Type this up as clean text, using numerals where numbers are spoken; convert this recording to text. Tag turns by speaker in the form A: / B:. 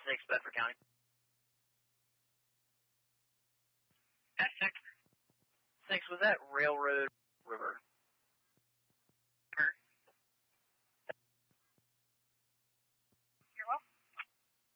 A: Bedford County.
B: That's 6.
A: 6, was that Railroad River?